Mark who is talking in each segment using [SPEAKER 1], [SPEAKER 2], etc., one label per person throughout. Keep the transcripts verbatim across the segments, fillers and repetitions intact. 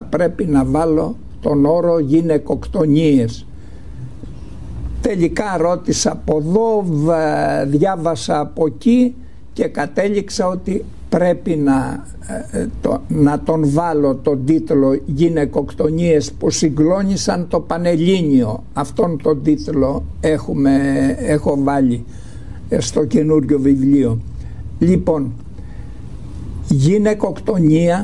[SPEAKER 1] πρέπει να βάλω τον όρο γυναικοκτονίες. Τελικά ρώτησα από εδώ, διάβασα από εκεί και κατέληξα ότι πρέπει να, το, να τον βάλω τον τίτλο γυναικοκτονίες που συγκλώνησαν το Πανελλήνιο. Αυτόν τον τίτλο έχουμε, έχω βάλει στο καινούριο βιβλίο. Λοιπόν, γυναικοκτονία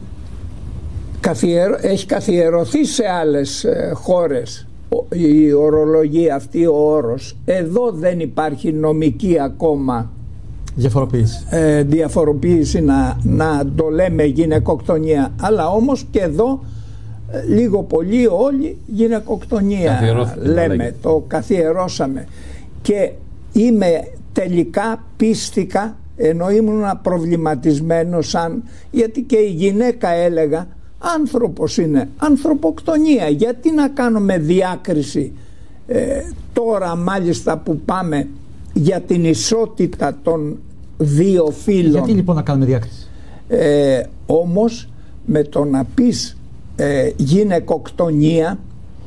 [SPEAKER 1] καθιερω, έχει καθιερωθεί σε άλλες χώρες η ορολογία αυτή, ο όρος. Εδώ δεν υπάρχει νομική ακόμα
[SPEAKER 2] διαφοροποίηση,
[SPEAKER 1] ε, διαφοροποίηση να, να το λέμε γυναικοκτονία, αλλά όμως και εδώ ε, λίγο πολύ όλοι γυναικοκτονία λέμε, το καθιερώσαμε. Και είμαι τελικά, πίστηκα, ενώ ήμουν προβληματισμένος, σαν, γιατί και η γυναίκα έλεγα άνθρωπος είναι, ανθρωποκτονία, γιατί να κάνουμε διάκριση ε, τώρα μάλιστα που πάμε για την ισότητα των δύο φύλων.
[SPEAKER 2] Γιατί λοιπόν να κάνουμε διάκριση?
[SPEAKER 1] Ε, όμως με το να πεις ε, γυναικοκτονία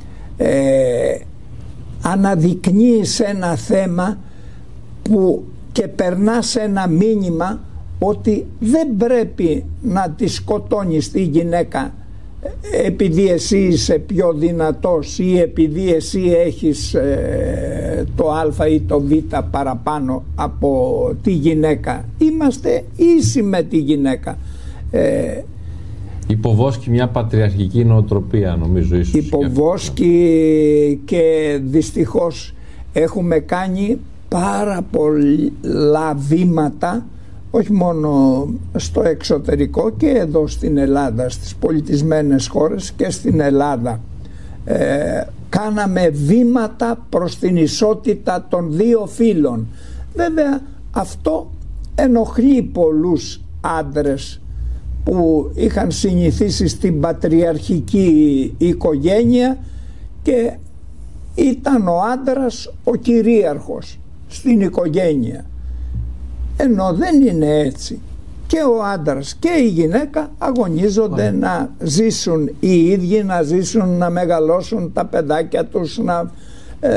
[SPEAKER 1] ε, αναδεικνύεις ένα θέμα που και περνάς ένα μήνυμα ότι δεν πρέπει να τη σκοτώνεις τη γυναίκα επειδή εσύ είσαι πιο δυνατός ή επειδή εσύ έχεις ε, το α ή το β παραπάνω από τη γυναίκα. Είμαστε ίσοι με τη γυναίκα. Ε,
[SPEAKER 3] υποβόσκει μια πατριαρχική νοοτροπία, νομίζω, ίσως.
[SPEAKER 1] Υποβόσκει, και δυστυχώς έχουμε κάνει πάρα πολλά βήματα, όχι μόνο στο εξωτερικό και εδώ στην Ελλάδα, στις πολιτισμένες χώρες και στην Ελλάδα. Ε, κάναμε βήματα προς την ισότητα των δύο φύλων. Βέβαια αυτό ενοχλεί πολλούς άντρες που είχαν συνηθίσει στην πατριαρχική οικογένεια και ήταν ο άντρας ο κυρίαρχος στην οικογένεια. Ενώ δεν είναι έτσι. Και ο άντρας και η γυναίκα αγωνίζονται Ωραία. να ζήσουν οι ίδιοι, να ζήσουν, να μεγαλώσουν τα παιδάκια τους, να, ε,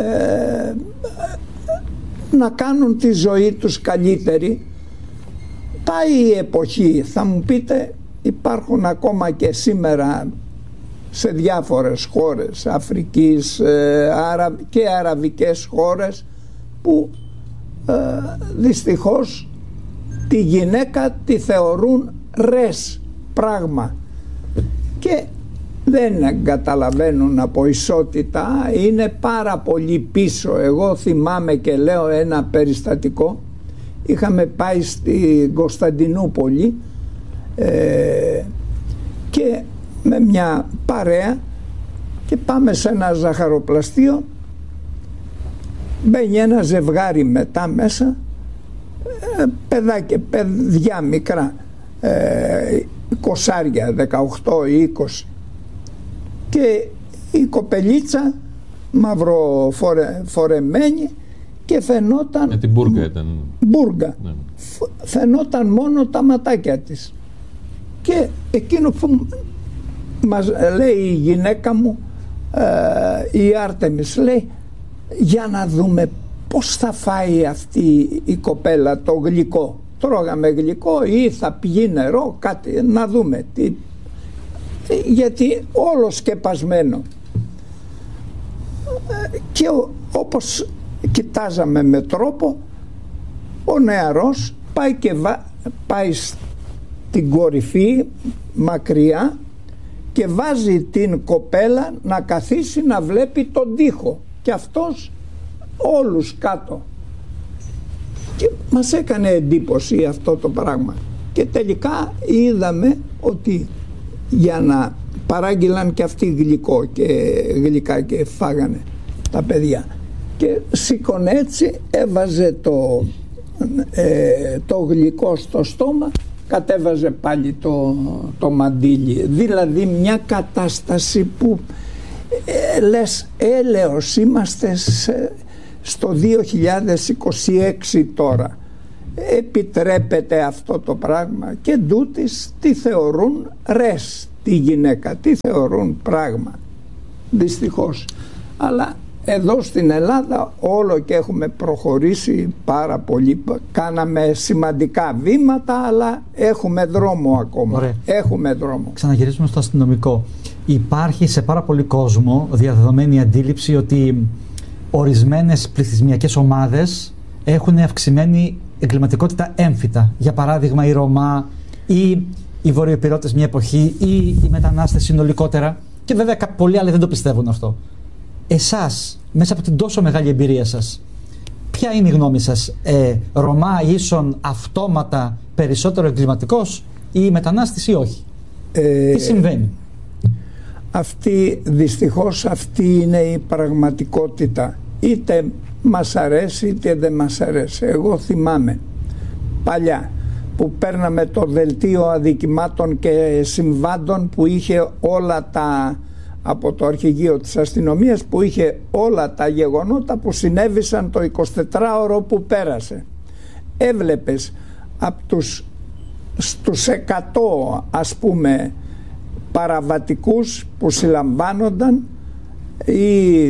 [SPEAKER 1] να κάνουν τη ζωή τους καλύτερη. Πάει η εποχή, θα μου πείτε, υπάρχουν ακόμα και σήμερα σε διάφορες χώρες Αφρικής ε, Αρα, και αραβικές χώρες που ε, δυστυχώς τη γυναίκα τη θεωρούν ρες πράγμα και δεν καταλαβαίνουν από ισότητα, είναι πάρα πολύ πίσω. Εγώ θυμάμαι και λέω ένα περιστατικό. Είχαμε πάει στη Κωνσταντινούπολη ε, και με μια παρέα και πάμε σε ένα ζαχαροπλαστείο. Μπαίνει ένα ζευγάρι μετά μέσα, ε, παιδάκια, παιδιά μικρά, ε, εικοσάρια, δεκαοκτώ ή είκοσι, και η κοπελίτσα μαυροφορεμένη και φαινόταν,
[SPEAKER 3] με την μπούργα ήταν,
[SPEAKER 1] μπούργα,
[SPEAKER 3] ναι.
[SPEAKER 1] φαινόταν μόνο τα ματάκια της. Και εκείνο που μας λέει η γυναίκα μου, ε, η Άρτεμις, λέει, για να δούμε πώς θα φάει αυτή η κοπέλα το γλυκό. Τρώγαμε γλυκό ή θα πιει νερό, κάτι, να δούμε τι, γιατί όλο σκεπασμένο. Και όπως κοιτάζαμε με τρόπο, ο νεαρός πάει και βα... πάει στην κορυφή μακριά και βάζει την κοπέλα να καθίσει να βλέπει τον τοίχο και αυτός όλους κάτω. Και μας έκανε εντύπωση αυτό το πράγμα και τελικά είδαμε ότι για να παράγγειλαν και αυτοί γλυκό και γλυκά και φάγανε τα παιδιά και σήκωνε έτσι, έβαζε το, ε, το γλυκό στο στόμα, κατέβαζε πάλι το, το μαντίλι. Δηλαδή μια κατάσταση που ε, λες έλεος, είμαστε σε, στο δύο χιλιάδες είκοσι έξι τώρα, επιτρέπεται αυτό το πράγμα και ντούτοις τι θεωρούν ρες, τη γυναίκα, τι θεωρούν πράγμα, δυστυχώς. Αλλά εδώ στην Ελλάδα όλο και έχουμε προχωρήσει πάρα πολύ, κάναμε σημαντικά βήματα, αλλά έχουμε δρόμο ακόμα.
[SPEAKER 2] Ωραία.
[SPEAKER 1] Έχουμε δρόμο.
[SPEAKER 2] Ξαναγυρίζουμε στο αστυνομικό. Υπάρχει σε πάρα πολύ κόσμο διαδεδομένη αντίληψη ότι ορισμένες πληθυσμιακές ομάδες έχουν αυξημένη εγκληματικότητα έμφυτα. Για παράδειγμα η Ρωμά ή οι Βορειοϊπειρωτές μια εποχή ή οι μετανάστες συνολικότερα. Και βέβαια πολλοί άλλοι δεν το πιστεύουν αυτό. Εσάς, μέσα από την τόσο μεγάλη εμπειρία σας, ποια είναι η γνώμη σας? Ε, Ρωμά ίσον αυτόματα περισσότερο εγκληματικός ή μετανάστης ή όχι? Ε, Τι συμβαίνει?
[SPEAKER 1] Αυτή, δυστυχώς αυτή είναι η πραγματικότητα. Είτε μας αρέσει είτε δεν μας αρέσει. Εγώ θυμάμαι παλιά που παίρναμε το δελτίο αδικημάτων και συμβάντων που είχε όλα τα, από το αρχηγείο της αστυνομίας, που είχε όλα τα γεγονότα που συνέβησαν το εικοσιτετράωρο που πέρασε. Έβλεπες από τους στους εκατό ας πούμε παραβατικούς που συλλαμβάνονταν, ή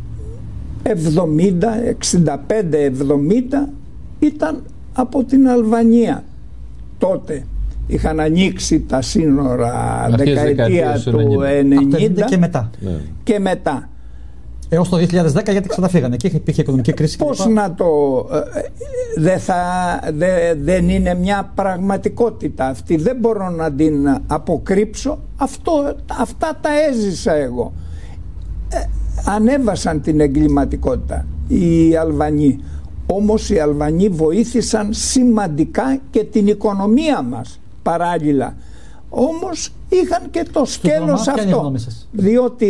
[SPEAKER 1] εβδομήντα, εξήντα πέντε εβδομήντα ήταν από την Αλβανία. Τότε είχαν ανοίξει τα σύνορα δεκαετία του ενενήντα
[SPEAKER 2] και μετά.
[SPEAKER 3] Ναι.
[SPEAKER 1] Και μετά.
[SPEAKER 2] Έως το δύο χιλιάδες δέκα, γιατί ξαναφύγανε. Εκεί υπήρχε οικονομική κρίση.
[SPEAKER 1] Πώς να το... Δε θα, δε, δεν είναι μια πραγματικότητα αυτή. Δεν μπορώ να την αποκρύψω. Αυτό, αυτά τα έζησα εγώ. Ε, ανέβασαν την εγκληματικότητα οι Αλβανοί. Όμως οι Αλβανοί βοήθησαν σημαντικά και την οικονομία μας παράλληλα. Όμως είχαν και το σκέλος αυτό, διότι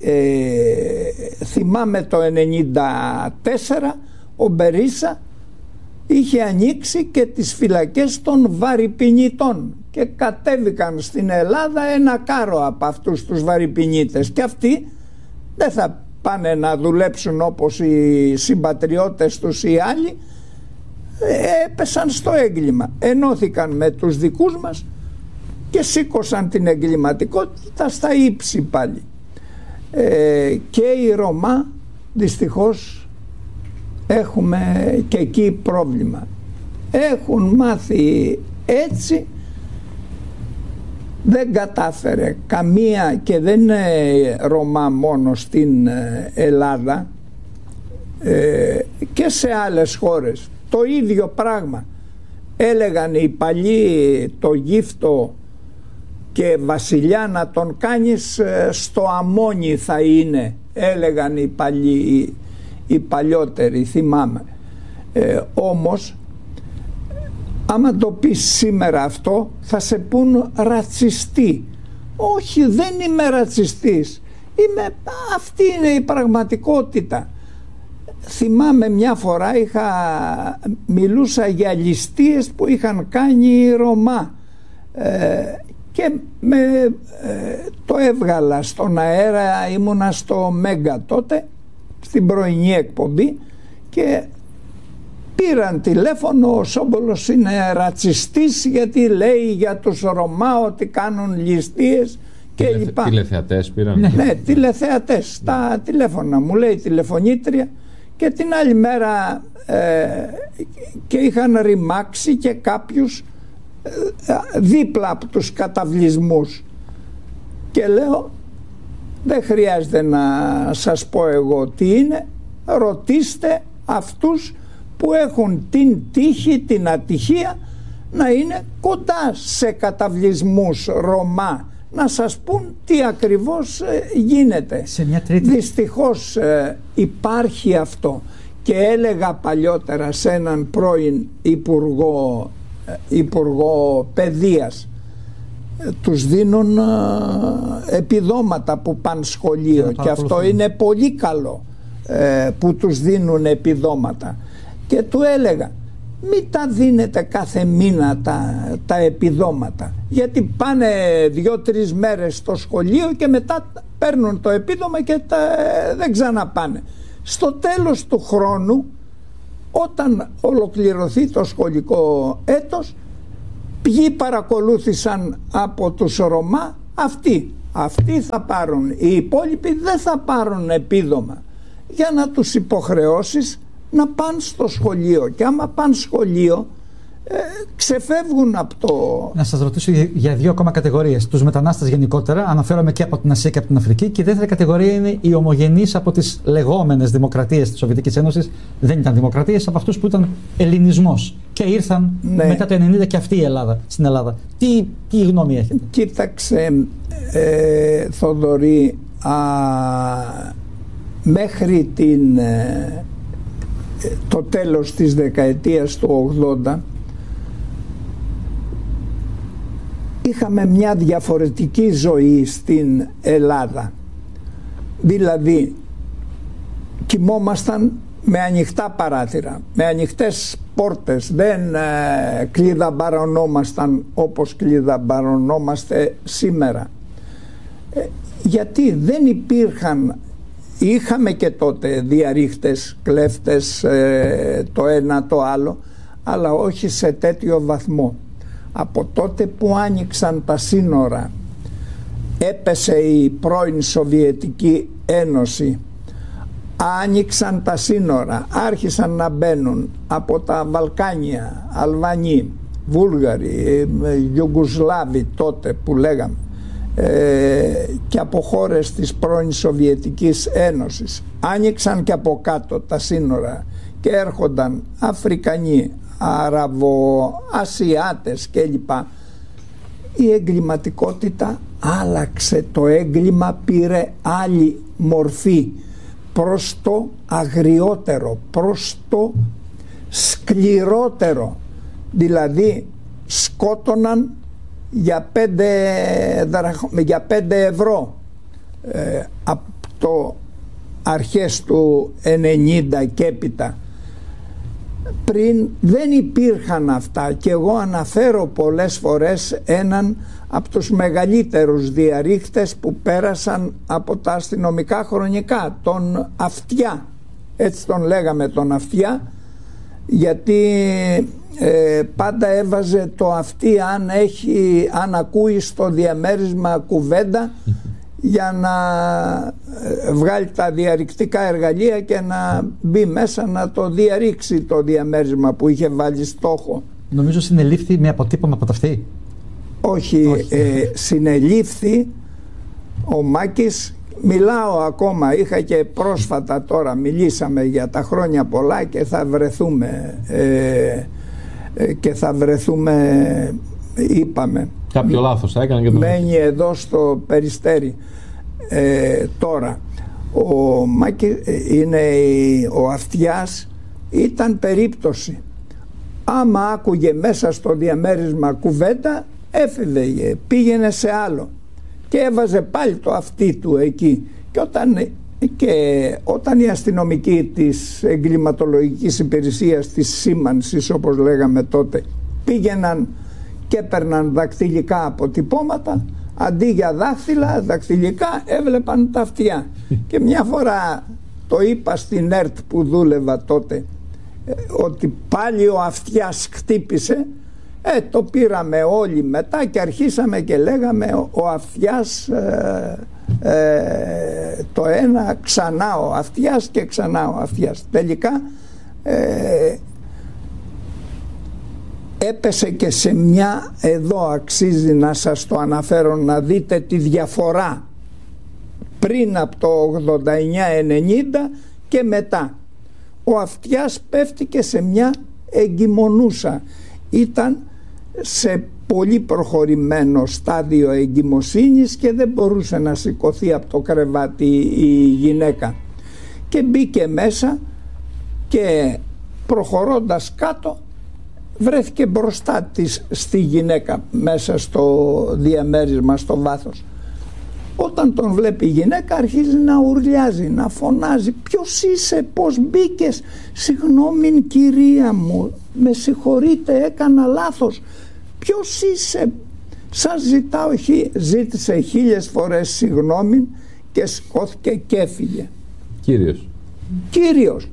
[SPEAKER 1] ε, θυμάμαι το ενενήντα τέσσερα ο Μπερίσα είχε ανοίξει και τις φυλακές των βαρυπινιτών και κατέβηκαν στην Ελλάδα ένα κάρο από αυτούς τους βαρυπινίτες, και αυτοί δεν θα πάνε να δουλέψουν όπως οι συμπατριώτες τους οι άλλοι, έπεσαν στο έγκλημα, ενώθηκαν με τους δικούς μας και σήκωσαν την εγκληματικότητα στα ύψη πάλι. Ε, και οι Ρωμά δυστυχώς έχουμε και εκεί πρόβλημα. Έχουν μάθει έτσι, δεν κατάφερε καμία, και δεν είναι Ρωμά μόνο στην Ελλάδα, ε, και σε άλλες χώρες το ίδιο πράγμα. Έλεγαν οι παλιοί το γύφτο και βασιλιά να τον κάνεις στο αμόνι θα είναι, έλεγαν οι παλιοί, οι παλιότεροι, θυμάμαι. Ε, όμως άμα το πεις σήμερα αυτό θα σε πούν ρατσιστή. Όχι, δεν είμαι ρατσιστής, είμαι, αυτή είναι η πραγματικότητα. Θυμάμαι μια φορά είχα, μιλούσα για ληστείες που είχαν κάνει οι Ρωμά, ε, και με, ε, το έβγαλα στον αέρα, ήμουνα στο Μέγκα τότε, στην πρωινή εκπομπή, και πήραν τηλέφωνο, ο Σόμπολος είναι ρατσιστής γιατί λέει για τους Ρωμά ότι κάνουν ληστείες και
[SPEAKER 3] Τηλε,
[SPEAKER 1] λοιπά.
[SPEAKER 3] Τηλεθεατές πήραν.
[SPEAKER 1] Ναι, ναι, τηλεθεατές, τα τηλέφωνα, μου λέει τηλεφωνήτρια, και την άλλη μέρα ε, και είχαν ρημάξει και κάποιους δίπλα από τους καταβλισμούς, και λέω δεν χρειάζεται να σας πω εγώ τι είναι, ρωτήστε αυτούς που έχουν την τύχη, την ατυχία να είναι κοντά σε καταβλισμούς Ρωμά, να σας πούν τι ακριβώς ε, γίνεται.
[SPEAKER 2] Σε μια τρίτη...
[SPEAKER 1] Δυστυχώς ε, υπάρχει αυτό, και έλεγα παλιότερα σε έναν πρώην υπουργό Υπουργό Παιδείας, τους δίνουν επιδόματα που πάνε σχολείο, και αυτό είναι πολύ καλό, που τους δίνουν επιδόματα, και του έλεγα μην τα δίνετε κάθε μήνα τα, τα επιδόματα, γιατί πάνε δύο-τρεις μέρες στο σχολείο και μετά παίρνουν το επίδομα και τα, δεν ξαναπάνε. Στο τέλος του χρόνου, όταν ολοκληρωθεί το σχολικό έτος, ποιοι παρακολούθησαν από τους Ρωμά? Αυτοί, αυτοί θα πάρουν, οι υπόλοιποι δεν θα πάρουν επίδομα, για να τους υποχρεώσεις να πάνε στο σχολείο, και άμα πάνε σχολείο ε, ξεφεύγουν από το...
[SPEAKER 2] Να σας ρωτήσω για δύο ακόμα κατηγορίες. Τους μετανάστες γενικότερα, αναφέρομαι και από την Ασία και από την Αφρική, και η δεύτερη κατηγορία είναι οι ομογενείς από τις λεγόμενες δημοκρατίες της Σοβιετικής Ένωσης. Δεν ήταν δημοκρατίες, από αυτούς που ήταν ελληνισμός και ήρθαν ναι. μετά το ενενήντα και αυτή η Ελλάδα, στην Ελλάδα. Τι, τι γνώμη έχετε?
[SPEAKER 1] Κοίταξε, ε, Θοδωρή, α, μέχρι την, ε, το τέλος της δεκαετίας του ογδόντα είχαμε μια διαφορετική ζωή στην Ελλάδα. Δηλαδή κοιμόμασταν με ανοιχτά παράθυρα, με ανοιχτές πόρτες, δεν ε, κλειδαμπαρωνόμασταν όπως κλειδαμπαρωνόμαστε σήμερα. Ε, γιατί δεν υπήρχαν, είχαμε και τότε διαρρήχτες, κλέφτες, ε, το ένα το άλλο, αλλά όχι σε τέτοιο βαθμό. Από τότε που άνοιξαν τα σύνορα, έπεσε η πρώην Σοβιετική Ένωση, άνοιξαν τα σύνορα, άρχισαν να μπαίνουν από τα Βαλκάνια, Αλβανοί, Βούλγαροι, Ιουγκοσλάβοι τότε που λέγαμε, ε, και από χώρες της πρώην Σοβιετικής Ένωσης, άνοιξαν και από κάτω τα σύνορα και έρχονταν Αφρικανοί, Αραβο-Ασιάτες κλπ. Η εγκληματικότητα άλλαξε, το έγκλημα πήρε άλλη μορφή, προς το αγριότερο, προς το σκληρότερο. Δηλαδή σκότωναν για πέντε, για πέντε ευρώ ε, από το αρχές του ενενήντα και έπειτα. Πριν δεν υπήρχαν αυτά, και εγώ αναφέρω πολλές φορές έναν από τους μεγαλύτερους διαρρήχτες που πέρασαν από τα αστυνομικά χρονικά, τον Αυτιά, έτσι τον λέγαμε, τον Αυτιά, γιατί ε, πάντα έβαζε το αυτί αν, έχει, αν ακούει στο διαμέρισμα κουβέντα για να βγάλει τα διαρρηκτικά εργαλεία και να μπει μέσα να το διαρρήξει το διαμέρισμα που είχε βάλει στόχο.
[SPEAKER 2] Νομίζω συνελήφθη με αποτύπωμα από τα αυτή.
[SPEAKER 1] Όχι, Όχι. Ε, συνελήφθη ο Μάκης. Μιλάω ακόμα, είχα και πρόσφατα τώρα, μιλήσαμε για τα χρόνια πολλά και θα βρεθούμε ε, ε, και θα βρεθούμε, είπαμε.
[SPEAKER 3] Κάποιο λάθος θα έκανε και το
[SPEAKER 1] μένει εδώ στο Περιστέρι ε, τώρα. Ο Μάκης είναι ο Αυτιάς, ήταν περίπτωση. Άμα άκουγε μέσα στο διαμέρισμα κουβέντα, έφυγε, πήγαινε σε άλλο και έβαζε πάλι το αυτί του εκεί. Και όταν, και όταν οι αστυνομικοί της εγκληματολογικής υπηρεσίας, της σήμανσης όπως λέγαμε τότε, πήγαιναν και έπαιρναν δακτυλικά αποτυπώματα, αντί για δάχτυλα, δακτυλικά έβλεπαν τα αυτιά. Και μια φορά το είπα στην ΕΡΤ που δούλευα τότε, ότι πάλι ο Αυτιάς χτύπησε. Ε, το πήραμε όλοι μετά και αρχίσαμε και λέγαμε ο Αυτιάς ε, ε, το ένα, ξανά ο Αυτιάς και ξανά ο Αυτιάς. Τελικά ε, έπεσε και σε μια, εδώ αξίζει να σας το αναφέρω, να δείτε τη διαφορά πριν από το ογδόντα εννιά ενενήντα και μετά. Ο Αυτιάς πέφτηκε σε μια εγκυμονούσα, ήταν σε πολύ προχωρημένο στάδιο εγκυμοσύνης και δεν μπορούσε να σηκωθεί από το κρεβάτι η γυναίκα, και μπήκε μέσα και προχωρώντας κάτω βρέθηκε μπροστά της στη γυναίκα μέσα στο διαμέρισμα, στο βάθος. Όταν τον βλέπει η γυναίκα αρχίζει να ουρλιάζει, να φωνάζει, ποιος είσαι, πώς μπήκες, συγγνώμη κυρία μου, με συγχωρείτε, έκανα λάθος, ποιος είσαι, σας ζητάω, ζήτησε χίλιες φορές συγγνώμη και σηκώθηκε και έφυγε.
[SPEAKER 3] Κύριος.
[SPEAKER 1] Κύριος.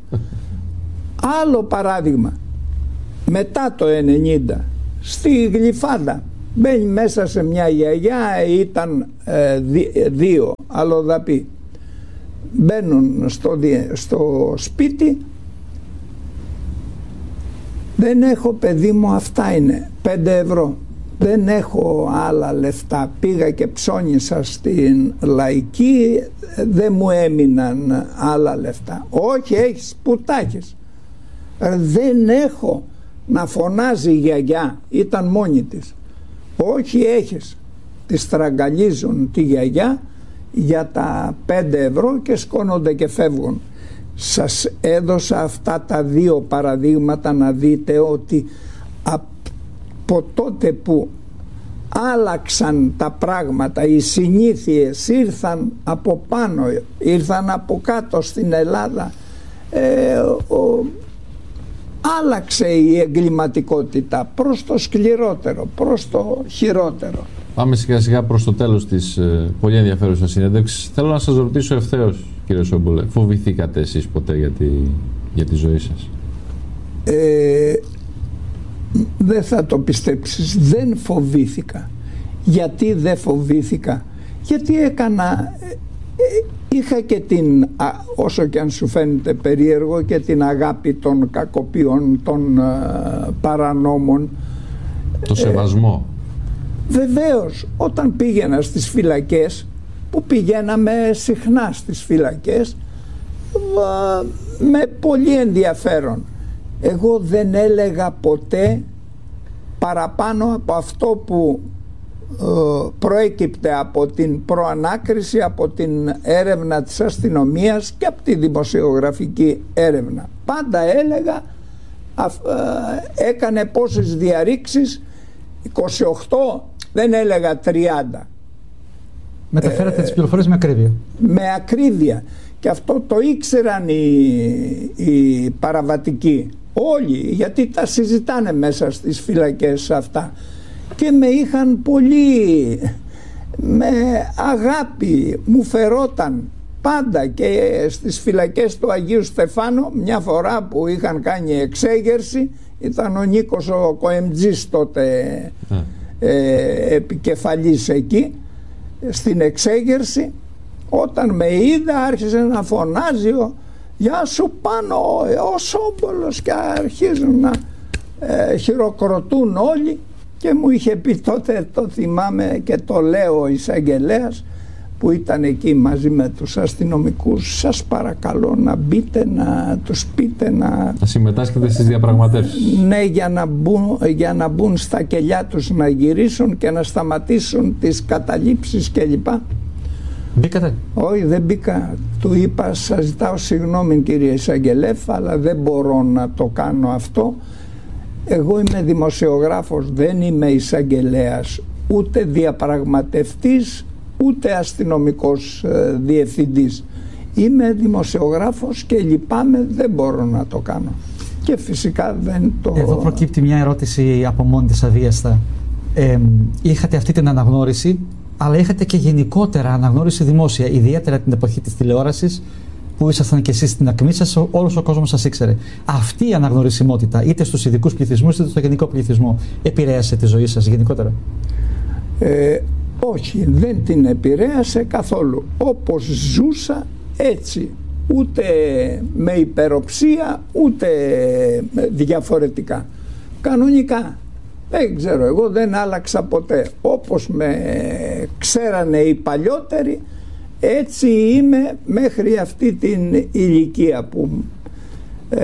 [SPEAKER 1] Άλλο παράδειγμα, μετά το ενενήντα στη Γλυφάδα Μπαίνει μέσα σε μια γιαγιά, ήταν ε, δι, δύο αλλοδαποί. Μπαίνουν στο, στο σπίτι. Δεν έχω, παιδί μου, αυτά είναι πέντε ευρώ. Δεν έχω άλλα λεφτά. Πήγα και ψώνισα στην Λαϊκή, δεν μου έμειναν άλλα λεφτά. Όχι, έχεις, που τα έχεις? Δεν έχω. Να φωνάζει η γιαγιά, ήταν μόνη της. Όχι, έχεις. Τη στραγγαλίζουν τη γιαγιά για τα πέντε ευρώ και σκόνονται και φεύγουν. Σας έδωσα αυτά τα δύο παραδείγματα να δείτε ότι από τότε που άλλαξαν τα πράγματα, οι συνήθειες ήρθαν από πάνω, ήρθαν από κάτω στην Ελλάδα, ε, ο, άλλαξε η εγκληματικότητα προς το σκληρότερο, προς το χειρότερο.
[SPEAKER 3] Πάμε σιγά σιγά προς το τέλος της ε, πολύ ενδιαφέρουσας συνέντευξης. Θέλω να σας ρωτήσω ευθέως, κύριε Σόμπολε, φοβηθήκατε εσείς ποτέ για τη, για τη ζωή σας?
[SPEAKER 1] Ε, δεν θα το πιστέψεις, δεν φοβήθηκα. Γιατί δεν φοβήθηκα? Γιατί έκανα, ε, ε, είχα και την, α, όσο και αν σου φαίνεται περίεργο, και την αγάπη των κακοποιών, των ε, παρανόμων.
[SPEAKER 3] Το σεβασμό. Ε,
[SPEAKER 1] Βεβαίως, όταν πήγαινα στις φυλακές, που πηγαίναμε συχνά στις φυλακές, με πολύ ενδιαφέρον, εγώ δεν έλεγα ποτέ παραπάνω από αυτό που προέκυπτε από την προανάκριση, από την έρευνα της αστυνομίας και από τη δημοσιογραφική έρευνα. Πάντα έλεγα, έκανε πόσες διαρρήξεις, είκοσι οκτώ, δεν έλεγα τριάντα.
[SPEAKER 2] Μεταφέρατε ε, τις πληροφορίες με ακρίβεια.
[SPEAKER 1] Με ακρίβεια. Και αυτό το ήξεραν οι, οι παραβατικοί όλοι, γιατί τα συζητάνε μέσα στις φυλακές αυτά, και με είχαν πολύ, με αγάπη, μου φερόταν πάντα. Και στις φυλακές του Αγίου Στεφάνου, μια φορά που είχαν κάνει εξέγερση, ήταν ο Νίκος ο Κοεμτζής τότε mm. ε, επικεφαλής εκεί στην εξέγερση. Όταν με είδα άρχισε να φωνάζει ο, «Γεια σου πάνω ο Σόμπολος», και αρχίζουν να ε, χειροκροτούν όλοι. Και μου είχε πει τότε, το θυμάμαι και το λέω, ο εισαγγελέας που ήταν εκεί μαζί με τους αστυνομικούς, «Σας παρακαλώ να μπείτε, να τους πείτε να,
[SPEAKER 3] να συμμετάσχετε στις διαπραγματεύσεις».
[SPEAKER 1] Ναι, για να, μπουν, για να μπουν στα κελιά τους, να γυρίσουν και να σταματήσουν τις καταλήψεις κλπ.
[SPEAKER 2] Μπήκατε?
[SPEAKER 1] Όχι, δεν μπήκα. Του είπα, «Σας ζητάω συγγνώμη κύριε εισαγγελέφ, αλλά δεν μπορώ να το κάνω αυτό. Εγώ είμαι δημοσιογράφος, δεν είμαι εισαγγελέας, ούτε διαπραγματευτής, ούτε αστυνομικός ε, διευθυντής. Είμαι δημοσιογράφος και λυπάμαι, δεν μπορώ να το κάνω». Και φυσικά δεν το...
[SPEAKER 2] Εδώ προκύπτει μια ερώτηση από μόνη της αβίαστα. Ε, είχατε αυτή την αναγνώριση, αλλά είχατε και γενικότερα αναγνώριση δημόσια, ιδιαίτερα την εποχή της τηλεόρασης, που ήσασταν και εσείς στην ακμή σας, όλος ο κόσμος σας ήξερε. Αυτή η αναγνωρισιμότητα, είτε στους ειδικούς πληθυσμούς είτε στο γενικό πληθυσμό, επηρέασε τη ζωή σας γενικότερα?
[SPEAKER 1] Ε, όχι, δεν την επηρέασε καθόλου. Όπως ζούσα έτσι, ούτε με υπεροψία ούτε διαφορετικά. Κανονικά. Δεν ξέρω, εγώ δεν άλλαξα ποτέ. Όπως με ξέρανε οι παλιότεροι, έτσι είμαι μέχρι αυτή την ηλικία που ε,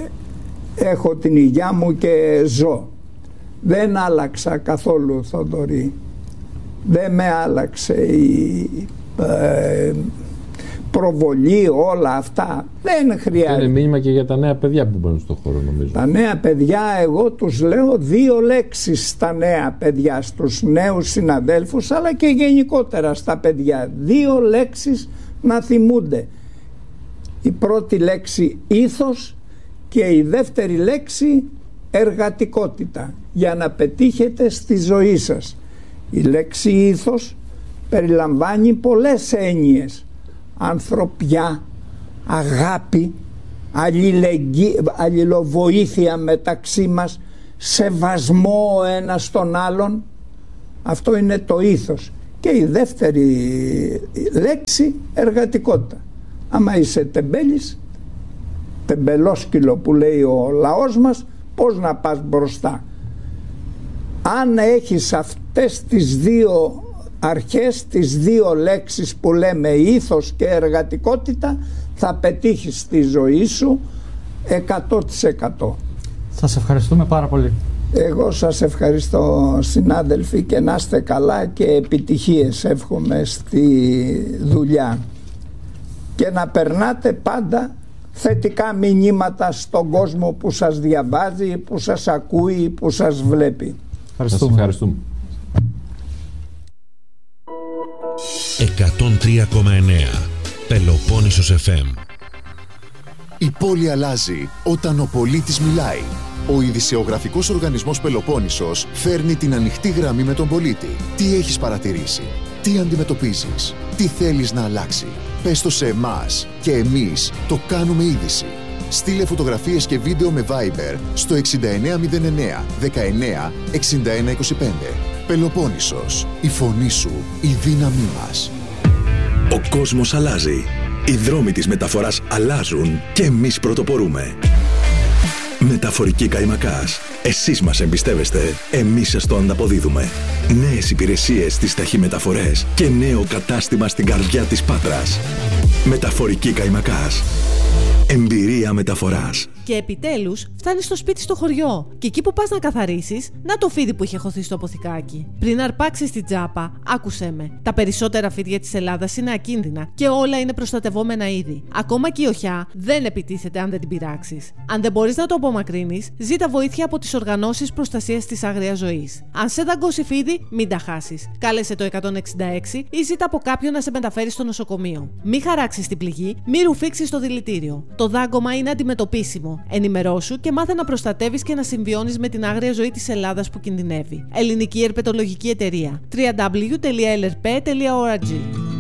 [SPEAKER 1] έχω την υγειά μου και ζω. Δεν άλλαξα καθόλου, Θοδωρή. Δεν με άλλαξε η ε, προβολή, όλα αυτά. Δεν χρειάζεται.
[SPEAKER 3] Είναι μήνυμα και για τα νέα παιδιά που μπαίνουν στον χώρο, νομίζω.
[SPEAKER 1] Τα νέα παιδιά, εγώ τους λέω δύο λέξεις στα νέα παιδιά, στους νέους συναδέλφους, αλλά και γενικότερα στα παιδιά. Δύο λέξεις να θυμούνται. Η πρώτη λέξη ήθος και η δεύτερη λέξη εργατικότητα, για να πετύχετε στη ζωή σας. Η λέξη ήθος περιλαμβάνει πολλές έννοιες. Ανθρωπιά, αγάπη, αλληλεγγύη, αλληλοβοήθεια μεταξύ μας, σεβασμό ο ένας τον άλλον. Αυτό είναι το ήθος. Και η δεύτερη λέξη, εργατικότητα. Άμα είσαι τεμπέλης, τεμπελόσκυλο που λέει ο λαός μας, πώς να πας μπροστά? Αν έχεις αυτές τις δύο αρχές, τις δύο λέξεις που λέμε ήθος και εργατικότητα, θα πετύχεις στη ζωή σου εκατό τοις εκατό.
[SPEAKER 2] Σας ευχαριστούμε πάρα πολύ.
[SPEAKER 1] Εγώ σας ευχαριστώ, συνάδελφοι, και να είστε καλά και επιτυχίες εύχομαι στη δουλειά και να περνάτε πάντα θετικά μηνύματα στον κόσμο που σας διαβάζει, που σας ακούει, που σας βλέπει.
[SPEAKER 3] Σας ευχαριστούμε.
[SPEAKER 4] εκατόν τρία κόμμα εννέα Πελοπόννησος εφ εμ.
[SPEAKER 5] Η πόλη αλλάζει όταν ο πολίτης μιλάει. Ο ειδησεογραφικός οργανισμός Πελοπόννησος φέρνει την ανοιχτή γραμμή με τον πολίτη. Τι έχεις παρατηρήσει, τι αντιμετωπίζεις, τι θέλεις να αλλάξει? Πες το σε εμάς και εμείς το κάνουμε είδηση. Στείλε φωτογραφίες και βίντεο με Viber στο εξήντα εννέα μηδέν εννέα δεκαεννέα εξήντα ένα είκοσι πέντε. Πελοπόννησος, η φωνή σου, η δύναμή μας.
[SPEAKER 4] Ο κόσμος αλλάζει. Οι δρόμοι της μεταφοράς αλλάζουν και εμείς πρωτοπορούμε. Μεταφορική Καϊμακάς. Εσείς μας εμπιστεύεστε, εμείς σας το ανταποδίδουμε. Νέες υπηρεσίες στις ταχυμεταφορές και νέο κατάστημα στην καρδιά της Πάτρας. Μεταφορική Καϊμακάς. Εμπειρία μεταφοράς.
[SPEAKER 6] Και επιτέλους φτάνεις στο σπίτι στο χωριό. Και εκεί που πας να καθαρίσεις, να το φίδι που είχε χωθεί στο αποθηκάκι. Πριν αρπάξεις την τσάπα, άκουσέ με. Τα περισσότερα φίδια της Ελλάδας είναι ακίνδυνα και όλα είναι προστατευόμενα είδη. Ακόμα και η οχιά δεν επιτίθεται αν δεν την πειράξεις. Αν δεν μπορείς να το απομακρύνεις, ζήτα βοήθεια από τις οργανώσεις προστασίας της άγριας ζωής. Αν σε δαγκώσει φίδι, μην τα χάσεις. Κάλεσε το εκατόν εξήντα έξι ή ζήτα από κάποιον να σε μεταφέρει στο νοσοκομείο. Μην χαράξεις την πληγή, μην ρουφήξεις το δηλητήριο. Το δάγκωμα είναι αντιμετωπίσιμο. Ενημερώσου και μάθε να προστατεύεις και να συμβιώνεις με την άγρια ζωή της Ελλάδας που κινδυνεύει. Ελληνική Ερπετολογική Εταιρεία. double-u double-u double-u τελεία ελ ερ πι τελεία ο αρ τζι.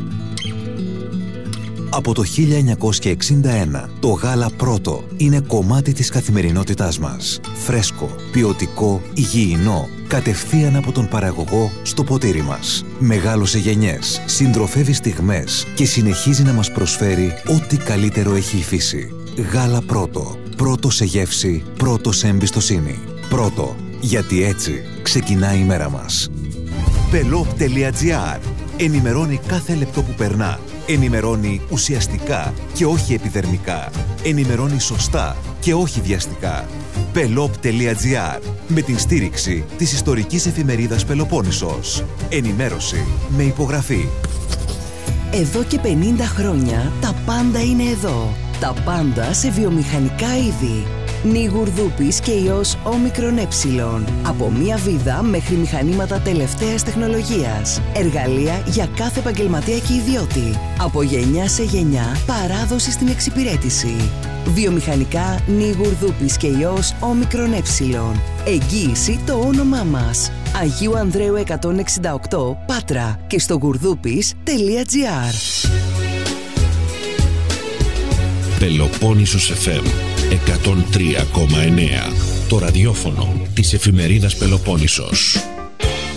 [SPEAKER 7] Από το χίλια εννιακόσια εξήντα ένα, το γάλα πρώτο είναι κομμάτι της καθημερινότητάς μας. Φρέσκο, ποιοτικό, υγιεινό, κατευθείαν από τον παραγωγό στο ποτήρι μας. Μεγάλωσε γενιές, συντροφεύει στιγμές και συνεχίζει να μας προσφέρει ό,τι καλύτερο έχει η φύση. Γάλα πρώτο. Πρώτο σε γεύση, πρώτο σε εμπιστοσύνη. Πρώτο, γιατί έτσι ξεκινάει η μέρα μας. πελόπ τελεία τζι άρ. Ενημερώνει κάθε λεπτό που περνά. Ενημερώνει ουσιαστικά και όχι επιδερμικά. Ενημερώνει σωστά και όχι βιαστικά. πελόπ τελεία τζι άρ. Με την στήριξη της ιστορικής εφημερίδας Πελοπόννησος. Ενημέρωση με υπογραφή.
[SPEAKER 8] Εδώ και πενήντα χρόνια τα πάντα είναι εδώ. Τα πάντα σε βιομηχανικά είδη. Νιγουρδούπης και ιός όμικρον ε. Από μία βίδα μέχρι μηχανήματα τελευταίας τεχνολογίας. Εργαλεία για κάθε επαγγελματία και ιδιώτη. Από γενιά σε γενιά παράδοση στην εξυπηρέτηση. Βιομηχανικά Νιγουρδούπης και ιός όμικρον ε. Εγγύηση το όνομά μας. Αγίου Ανδρέου εκατόν εξήντα οκτώ Πάτρα και στο γουρδούπης τελεία τζι άρ.
[SPEAKER 4] Πελοπόννησος εφ εμ εκατόν τρία κόμμα εννέα. Το ραδιόφωνο της εφημερίδας Πελοπόννησος.